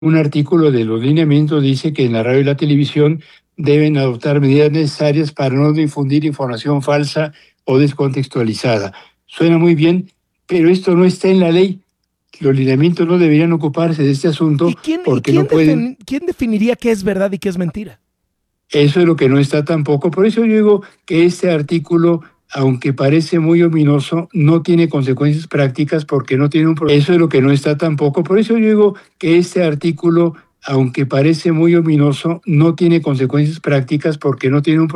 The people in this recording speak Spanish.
Un artículo de los lineamientos dice que en la radio y la televisión deben adoptar medidas necesarias para no difundir información falsa o descontextualizada. Suena muy bien, pero esto no está en la ley. Los lineamientos no deberían ocuparse de este asunto porque no pueden. ¿Quién definiría qué es verdad y qué es mentira? Eso es lo que no está tampoco. Por eso yo digo que este artículo, aunque parece muy ominoso, no tiene consecuencias prácticas porque no tiene un problema. Eso es lo que no está tampoco. Por eso yo digo que este artículo, aunque parece muy ominoso, no tiene consecuencias prácticas porque no tiene un